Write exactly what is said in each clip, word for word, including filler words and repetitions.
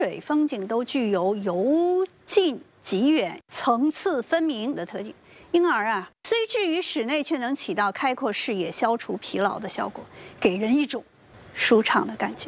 水风景都具有由近及远、层次分明的特点，因而啊，虽置于室内，却能起到开阔视野、消除疲劳的效果，給人一種舒暢的感覺。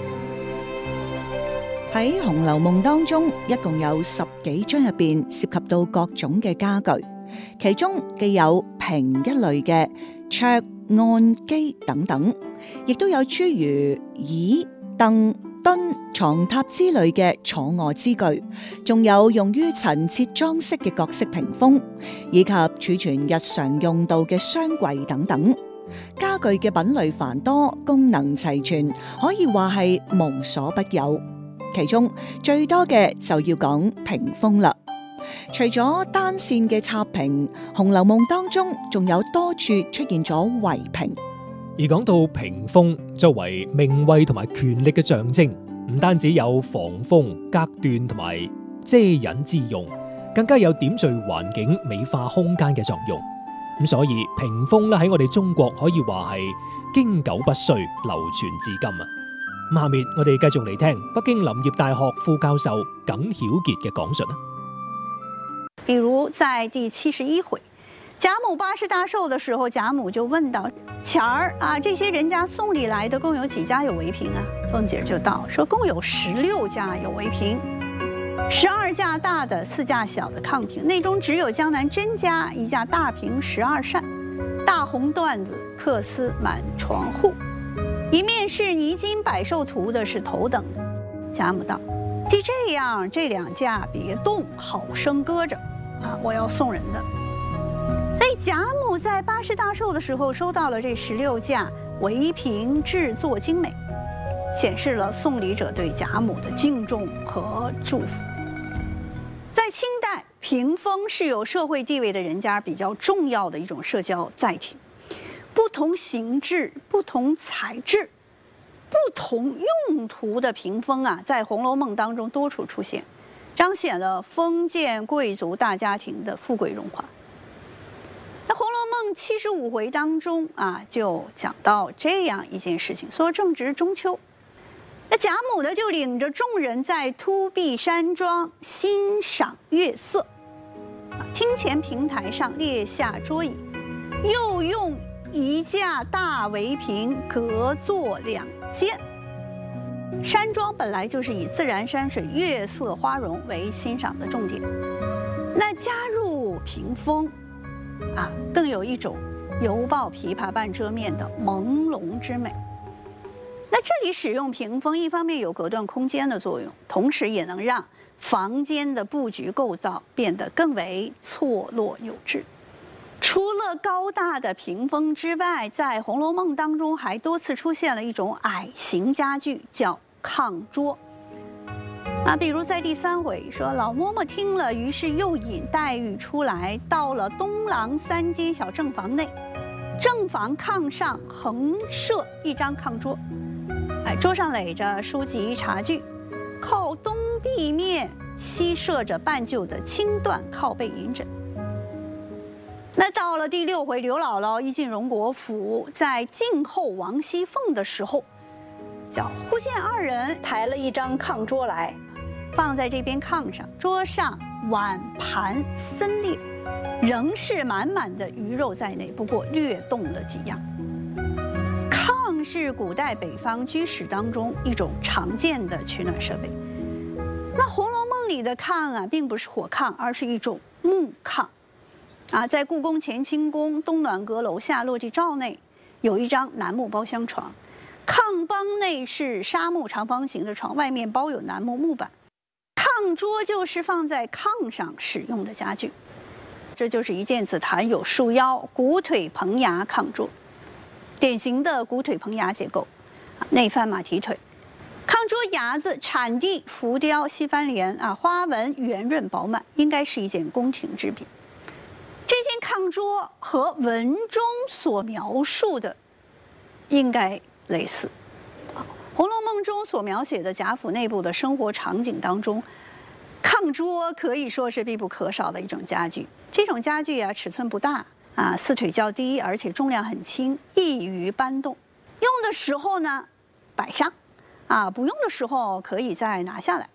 喺《紅樓夢》當中，一共有十幾章入邊涉及到各種嘅家具，其中既有平一類嘅桌、案、幾等等，亦都有諸如椅、凳、墩、床榻之類嘅坐臥之具，仲有用於陳設裝飾嘅各式屏風，以及儲存日常用度嘅箱櫃等等。家具嘅品類繁多，功能齊全，可以話係無所不有。其中最多嘅就要講屏風啦。除咗單線嘅插屏，《紅樓夢》當中仲有多處出現咗圍屏。 而講到屏風，作為名位同埋權力嘅象徵，唔單止有防風、隔斷同埋遮隱之用，更加有點綴環境、美化空間嘅作用。咁所以屏風咧喺我哋中國可以話係經久不衰，流傳至今啊！咁下面我哋繼續嚟聽北京林業大學副教授耿曉傑嘅講述啦。 比如在第七十一回，賈母八十大壽的時候，賈母就問到：前兒啊，這些人家送禮來的共有幾家有圍屏啊？鳳姐就道說，共有十六家有圍屏，十二架大的，四架小的炕屏，內中只有江南甄家一架大屏十二扇，大紅緞子缂絲滿床戶。一面是泥金百壽圖的，是頭等的。賈母道：既這樣，這兩架別動，好生擱着啊！我要送人的。所以賈母在八十大壽的時候收到了這十六架圍屏，製作精美，顯示了送禮者對賈母的敬重和祝福。在清代，屏風是有社會地位的人家比較重要的一種社交載體。不同形制、不同材質、不同用途的屏風啊，在《紅樓夢》當中多處出現，彰顯了封建貴族大家庭的富貴榮華。那《紅樓夢》七十五回當中啊，就講到這樣一件事情：說正值中秋，那賈母呢就領着眾人在凸壁山莊欣賞月色，廳前平台上列下桌椅，又用一架大圍屏隔作兩間。山莊本來就是以自然山水、月色花容為欣賞的重點，那加入屏風，啊，更有一種猶抱琵琶半遮面的朦朧之美。那這裡使用屏風，一方面有隔斷空間的作用，同時也能讓房間的佈局構造變得更為錯落有致。除了高大的屏風之外，在《紅樓夢》當中還多次出現了一種矮型家具，叫炕桌。啊，比如在第三回說，老嬤嬤聽了，於是又引黛玉出來，到了東廊三間小正房內，正房炕上橫設一張炕桌，哎，桌上壘着書籍茶具，靠東壁面西設着半舊的青緞靠背銀枕。那到了第六回，劉姥姥一進榮國府，在靜候王熙鳳的時候，叫忽見二人抬了一張炕桌來，放在這邊炕上，桌上碗盤森列，仍是滿滿的魚肉在內，不過略動了幾樣。炕是古代北方居室當中一種常見的取暖設備。那《紅樓夢》裡的炕啊，並不是火炕，而是一種木炕。啊，在故宮乾清宮東暖閣樓下落地罩內，有一張楠木包廂床，炕幫內是紗木長方形的床，外面包有楠木木板。炕桌就是放在炕上使用的家具，這就是一件紫檀有束腰、鼓腿棚牙炕桌，典型的鼓腿棚牙結構，內翻馬蹄腿。炕桌牙子產地浮雕西番蓮啊，花紋圓潤飽滿，應該是一件宮廷製品。這件炕桌和文中所描述的應該類似，《紅樓夢》中所描寫的賈府內部的生活場景當中，炕桌可以說是必不可少的一種家具。這種家具啊，尺寸不大啊，四腿較低，而且重量很輕，易於搬動。用的時候呢，擺上啊，不用的時候可以再拿下來。